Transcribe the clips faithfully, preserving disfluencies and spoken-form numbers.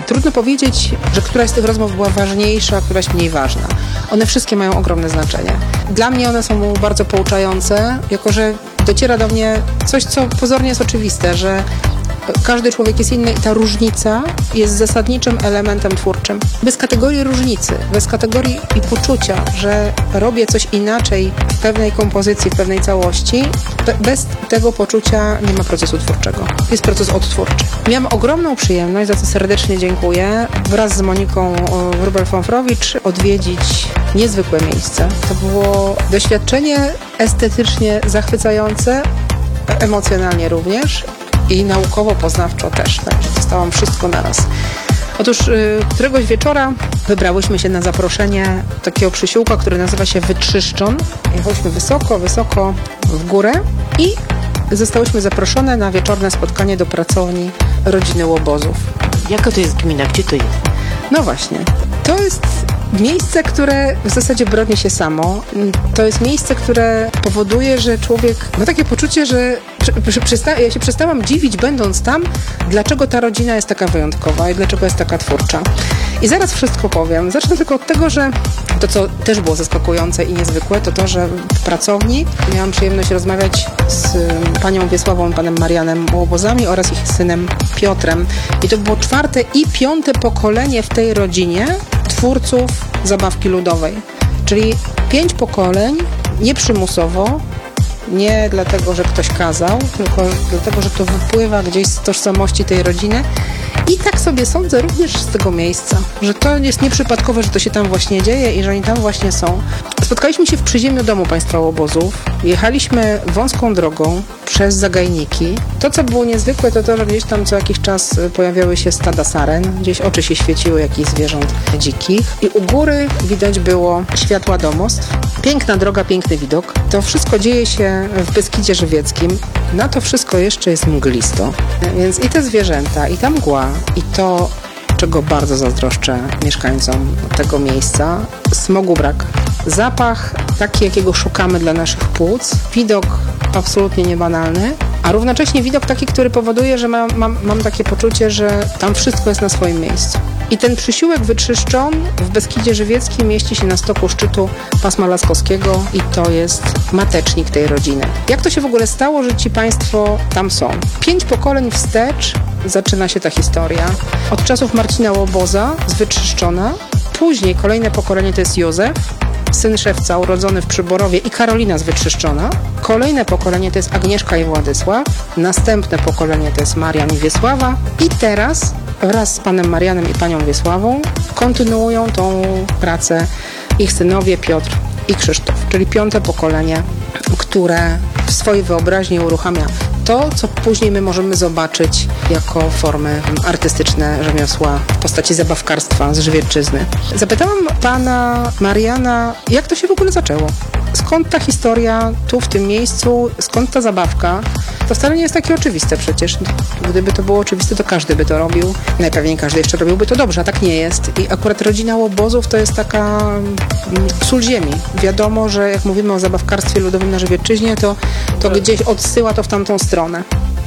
Trudno powiedzieć, że któraś z tych rozmów była ważniejsza, a któraś mniej ważna. One wszystkie mają ogromne znaczenie. Dla mnie one są bardzo pouczające, jako że dociera do mnie coś, co pozornie jest oczywiste, że każdy człowiek jest inny i ta różnica jest zasadniczym elementem twórczym. Bez kategorii różnicy, bez kategorii i poczucia, że robię coś inaczej w pewnej kompozycji, w pewnej całości, bez tego poczucia nie ma procesu twórczego. Jest proces odtwórczy. Miałam ogromną przyjemność, za co serdecznie dziękuję, wraz z Moniką Wróbel-Fonfrowicz odwiedzić niezwykłe miejsce. To było doświadczenie estetycznie zachwycające, emocjonalnie również. I naukowo-poznawczo też, także dostałam wszystko naraz. Otóż y, któregoś wieczora wybrałyśmy się na zaproszenie takiego przysiłka, który nazywa się Wytrzyszczon. Jechaliśmy wysoko, wysoko w górę i zostałyśmy zaproszone na wieczorne spotkanie do pracowni rodziny Łobozów. Jaka to jest gmina? Gdzie to jest? No właśnie, to jest miejsce, które w zasadzie broni się samo. To jest miejsce, które powoduje, że człowiek ma takie poczucie, że przesta- ja się przestałam dziwić, będąc tam, dlaczego ta rodzina jest taka wyjątkowa i dlaczego jest taka twórcza. I zaraz wszystko powiem. Zacznę tylko od tego, że to, co też było zaskakujące i niezwykłe, to to, że w pracowni miałam przyjemność rozmawiać z panią Wiesławą i panem Marianem Łobozami oraz ich synem Piotrem. I to było czwarte i piąte pokolenie w tej rodzinie twórców zabawki ludowej. Czyli pięć pokoleń, nie przymusowo, nie dlatego, że ktoś kazał, tylko dlatego, że to wypływa gdzieś z tożsamości tej rodziny. I tak sobie sądzę również z tego miejsca, że to jest nieprzypadkowe, że to się tam właśnie dzieje i że oni tam właśnie są. Spotkaliśmy się w przyziemiu domu państwa Łobozów. Jechaliśmy wąską drogą przez zagajniki. To, co było niezwykłe, to to, że gdzieś tam co jakiś czas pojawiały się stada saren. Gdzieś oczy się świeciły jakichś zwierząt dzikich. I u góry widać było światła domostw. Piękna droga, piękny widok. To wszystko dzieje się w Beskidzie Żywieckim. Na to wszystko jeszcze jest mglisto. Więc i te zwierzęta, i ta mgła, i to, czego bardzo zazdroszczę mieszkańcom tego miejsca, smogu brak. Zapach taki, jakiego szukamy dla naszych płuc. Widok absolutnie niebanalny, a równocześnie widok taki, który powoduje, że mam, mam, mam takie poczucie, że tam wszystko jest na swoim miejscu. I ten przysiłek Wytrzyszczon w Beskidzie Żywieckim mieści się na stoku szczytu Pasma Laskowskiego i to jest matecznik tej rodziny. Jak to się w ogóle stało, że ci państwo tam są? Pięć pokoleń wstecz zaczyna się ta historia. Od czasów Marcina Łoboza z Wytrzyszczona. Później kolejne pokolenie to jest Józef, syn szewca urodzony w Przyborowie, i Karolina z Wytrzyszczona. Kolejne pokolenie to jest Agnieszka i Władysław. Następne pokolenie to jest Marian i Wiesława. I teraz wraz z panem Marianem i panią Wiesławą kontynuują tą pracę ich synowie Piotr i Krzysztof, czyli piąte pokolenie, które w swojej wyobraźni uruchamia to, co później my możemy zobaczyć jako formy artystyczne rzemiosła w postaci zabawkarstwa z Żywiecczyzny. Zapytałam pana Mariana, jak to się w ogóle zaczęło? Skąd ta historia tu, w tym miejscu? Skąd ta zabawka? To wcale nie jest takie oczywiste przecież. Gdyby to było oczywiste, to każdy by to robił. Najpewniej każdy jeszcze robiłby to dobrze, a tak nie jest. I akurat rodzina Łobozów to jest taka sól ziemi. Wiadomo, że jak mówimy o zabawkarstwie ludowym na Żywiecczyźnie, to, to gdzieś odsyła to w tamtą stronę.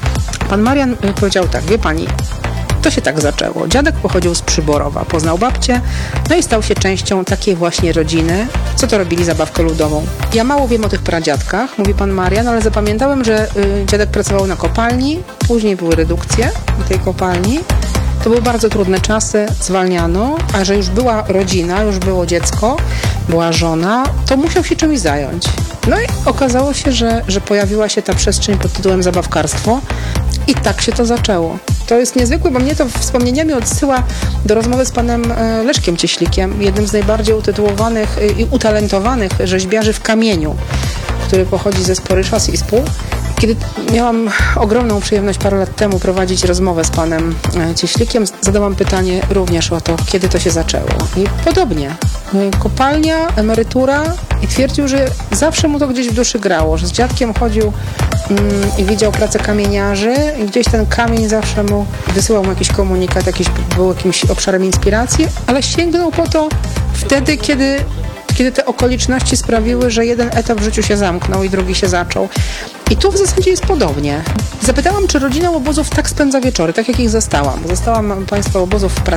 Pan Marian powiedział tak, wie pani, to się tak zaczęło. Dziadek pochodził z Przyborowa, poznał babcię, no i stał się częścią takiej właśnie rodziny, co to robili zabawkę ludową. Ja mało wiem o tych pradziadkach, mówi pan Marian, ale zapamiętałem, że y, dziadek pracował na kopalni, później były redukcje na tej kopalni. To były bardzo trudne czasy, zwalniano, a że już była rodzina, już było dziecko, była żona, to musiał się czymś zająć. No i okazało się, że, że pojawiła się ta przestrzeń pod tytułem zabawkarstwo i tak się to zaczęło. To jest niezwykłe, bo mnie to wspomnieniami odsyła do rozmowy z panem Leszkiem Cieślikiem, jednym z najbardziej utytułowanych i utalentowanych rzeźbiarzy w kamieniu, który pochodzi ze Sporysza, z Ispu. Kiedy miałam ogromną przyjemność parę lat temu prowadzić rozmowę z panem Cieślikiem, zadałam pytanie również o to, kiedy to się zaczęło. I podobnie. Kopalnia, emerytura i twierdził, że zawsze mu to gdzieś w duszy grało, że z dziadkiem chodził mm, i widział pracę kamieniarzy i gdzieś ten kamień zawsze mu wysyłał mu jakiś komunikat, jakiś, był jakimś obszarem inspiracji, ale sięgnął po to wtedy, kiedy kiedy te okoliczności sprawiły, że jeden etap w życiu się zamknął i drugi się zaczął. I tu w zasadzie jest podobnie. Zapytałam, czy rodzina Łobozów tak spędza wieczory, tak jak ich zastałam. Zastałam państwa Łobozów w pracy.